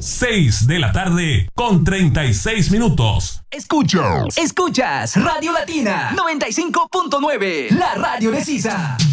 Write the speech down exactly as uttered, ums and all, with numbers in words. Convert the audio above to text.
seis de la tarde con treinta y seis minutos. Escuchas, escuchas Radio Latina noventa y cinco punto nueve, la radio de Sisa.